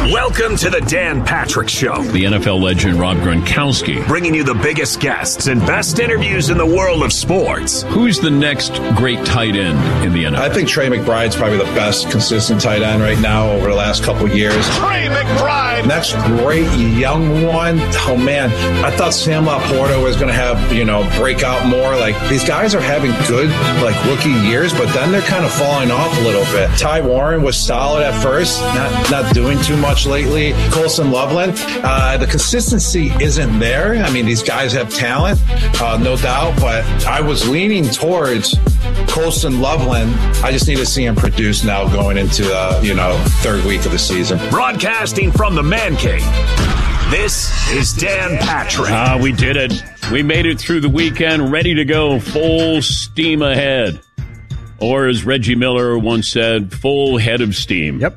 Welcome to the Dan Patrick Show. The NFL legend Rob Gronkowski. Bringing you the biggest guests and best interviews in the world of sports. Who's the next great tight end in the NFL? I think Trey McBride's probably the best consistent tight end right now over the last couple of years. Trey McBride. Next great young one. Oh, man. I thought Sam Laporta was going to have, break out more. Like, these guys are having good, rookie years, but then they're kind of falling off a little bit. Ty Warren was solid at first, not doing too much lately. Colson Loveland, the consistency isn't there. I mean, these guys have talent, no doubt, but I was leaning towards Colson Loveland. I just need to see him produce now going into third week of the season. Broadcasting from the Man Cave, this is Dan Patrick. We did it. We made it through the weekend, ready to go, full steam ahead. Or as Reggie Miller once said, full head of steam. Yep.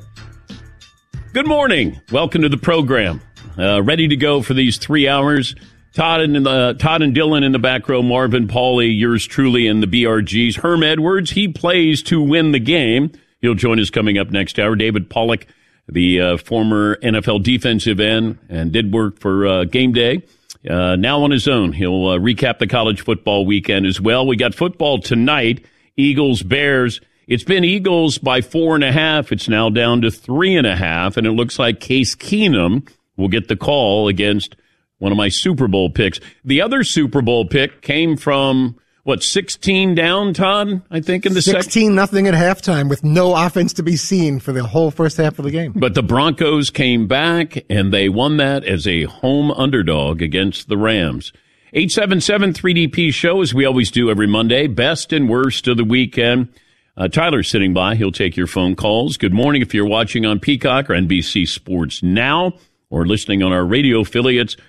Good morning. Welcome to the program. Ready to go for these 3 hours. Todd and Dylan in the back row. Marvin, Paulie, yours truly, in the BRGs. Herm Edwards, he plays to win the game. He'll join us coming up next hour. David Pollock, the former NFL defensive end and did work for Game Day. Now on his own. He'll recap the college football weekend as well. We got football tonight. Eagles, Bears. It's been Eagles by 4.5. It's now down to 3.5. And it looks like Case Keenum will get the call against one of my Super Bowl picks. The other Super Bowl pick came from, 16 down, Todd, I think, in the second? 16-0 at halftime with no offense to be seen for the whole first half of the game. But the Broncos came back, and they won that as a home underdog against the Rams. 877-3DP-SHOW, as we always do every Monday, best and worst of the weekend. Tyler's sitting by. He'll take your phone calls. Good morning if you're watching on Peacock or NBC Sports Now or listening on our radio affiliates.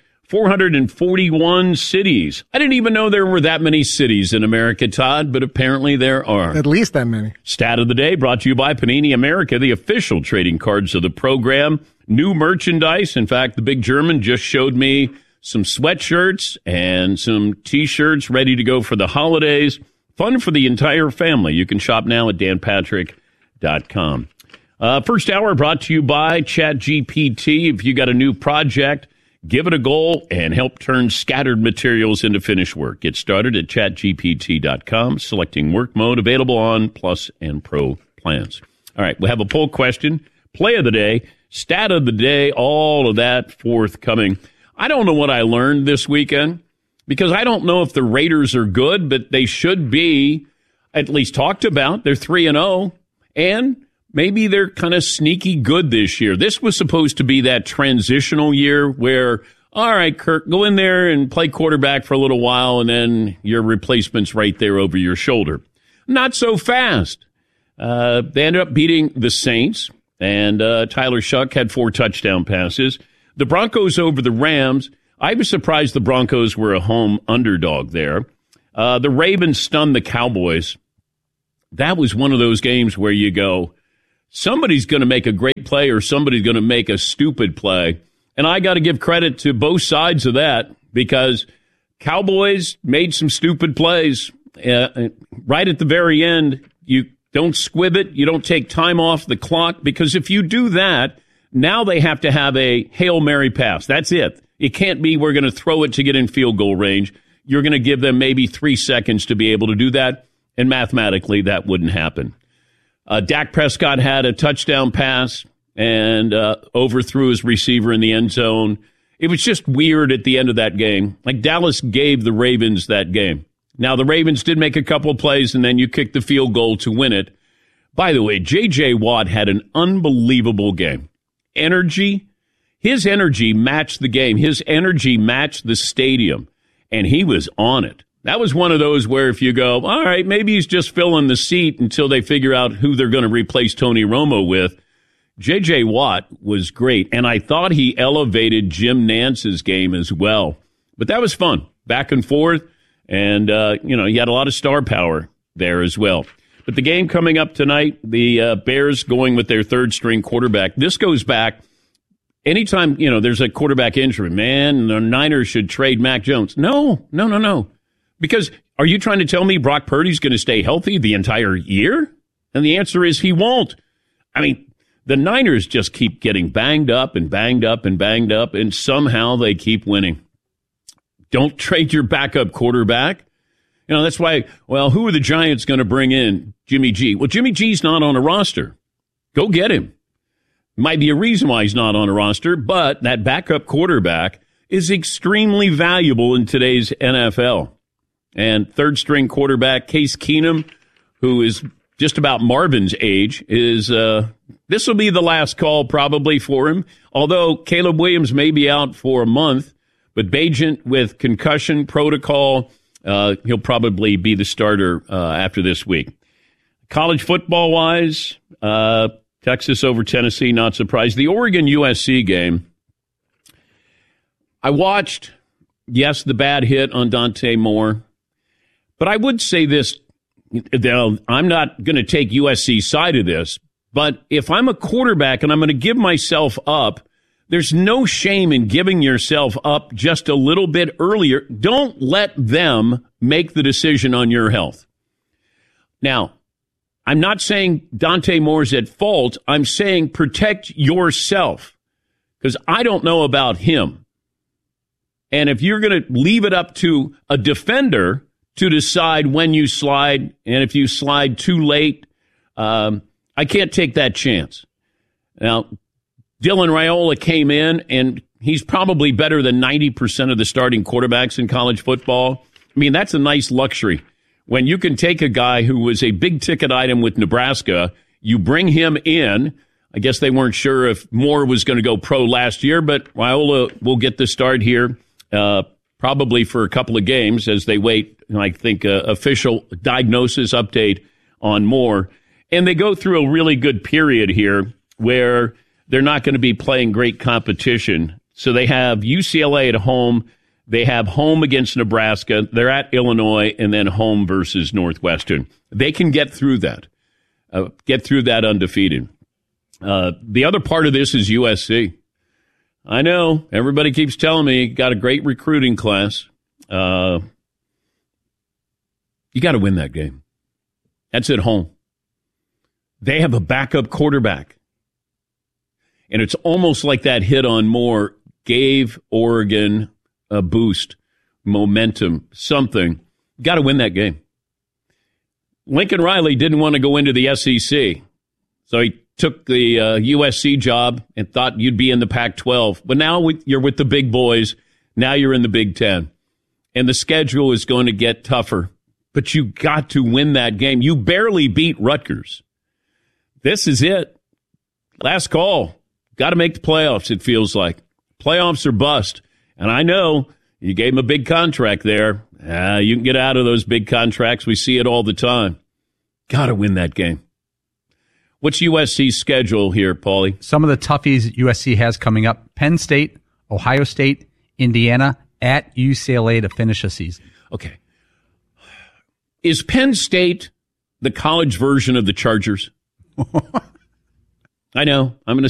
441 cities. I didn't even know there were that many cities in America, Todd, but apparently there are. At least that many. Stat of the day brought to you by Panini America, the official trading cards of the program. New merchandise. In fact, the big German just showed me some sweatshirts and some T-shirts ready to go for the holidays. Fun for the entire family. You can shop now at danpatrick.com. First hour brought to you by ChatGPT. If you got a new project, give it a go and help turn scattered materials into finished work. Get started at chatgpt.com, selecting work mode, available on Plus and Pro plans. All right, we have a poll question, play of the day, stat of the day, all of that forthcoming. I don't know what I learned this weekend, because I don't know if the Raiders are good, but they should be at least talked about. They're 3-0, and maybe they're kind of sneaky good this year. This was supposed to be that transitional year where, all right, Kirk, go in there and play quarterback for a little while, and then your replacement's right there over your shoulder. Not so fast. They ended up beating the Saints, and Tyler Shuck had 4 touchdown passes. The Broncos over the Rams. I was surprised the Broncos were a home underdog there. The Ravens stunned the Cowboys. That was one of those games where you go, somebody's going to make a great play or somebody's going to make a stupid play. And I got to give credit to both sides of that, because Cowboys made some stupid plays. Right at the very end, you don't squib it. You don't take time off the clock, because if you do that, now they have to have a Hail Mary pass. That's it. It can't be we're going to throw it to get in field goal range. You're going to give them maybe 3 seconds to be able to do that, and mathematically that wouldn't happen. Dak Prescott had a touchdown pass and overthrew his receiver in the end zone. It was just weird at the end of that game. Like, Dallas gave the Ravens that game. Now, the Ravens did make a couple of plays, and then you kicked the field goal to win it. By the way, J.J. Watt had an unbelievable game. His energy matched the game. His energy matched the stadium, and he was on it. That was one of those where if you go, all right, maybe he's just filling the seat until they figure out who they're going to replace Tony Romo with. J.J. Watt was great, and I thought he elevated Jim Nance's game as well. But that was fun, back and forth, and, he had a lot of star power there as well. But the game coming up tonight, the Bears going with their third-string quarterback. This goes back anytime, there's a quarterback injury. Man, the Niners should trade Mac Jones. No. Because are you trying to tell me Brock Purdy's going to stay healthy the entire year? And the answer is he won't. I mean, The Niners just keep getting banged up and banged up and banged up, and somehow they keep winning. Don't trade your backup quarterback. You know, that's why, well, who are the Giants going to bring in? Jimmy G. Well, Jimmy G's not on a roster. Go get him. Might be a reason why he's not on a roster, but that backup quarterback is extremely valuable in today's NFL. And third-string quarterback Case Keenum, who is just about Marvin's age, is this will be the last call probably for him, although Caleb Williams may be out for a month, but Bagent with concussion protocol, he'll probably be the starter after this week. College football-wise, Texas over Tennessee, not surprised. The Oregon-USC game, I watched, yes, the bad hit on Dante Moore, but I would say this, I'm not going to take USC's side of this, but if I'm a quarterback and I'm going to give myself up, there's no shame in giving yourself up just a little bit earlier. Don't let them make the decision on your health. Now, I'm not saying Dante Moore's at fault. I'm saying protect yourself, because I don't know about him. And if you're going to leave it up to a defender to decide when you slide, and if you slide too late, I can't take that chance. Now, Dylan Raiola came in, and he's probably better than 90% of the starting quarterbacks in college football. I mean, that's a nice luxury. When you can take a guy who was a big-ticket item with Nebraska, you bring him in. I guess they weren't sure if Moore was going to go pro last year, but Raiola will get the start here probably for a couple of games as they wait, I think, official diagnosis update on Moore. And they go through a really good period here where they're not going to be playing great competition. So they have UCLA at home. They have home against Nebraska. They're at Illinois, and then home versus Northwestern. They can get through that, undefeated. The other part of this is USC. I know everybody keeps telling me got a great recruiting class. You got to win that game. That's at home. They have a backup quarterback. And it's almost like that hit on Moore gave Oregon a boost, momentum, something. Got to win that game. Lincoln Riley didn't want to go into the SEC, so he took the USC job and thought you'd be in the Pac-12. But now you're with the big boys. Now you're in the Big Ten. And the schedule is going to get tougher. But you got to win that game. You barely beat Rutgers. This is it. Last call. Got to make the playoffs, it feels like. Playoffs or bust. And I know you gave him a big contract there. You can get out of those big contracts. We see it all the time. Got to win that game. What's USC's schedule here, Paulie? Some of the toughies USC has coming up: Penn State, Ohio State, Indiana, at UCLA to finish the season. Okay. Is Penn State the college version of the Chargers? I know. I'm going to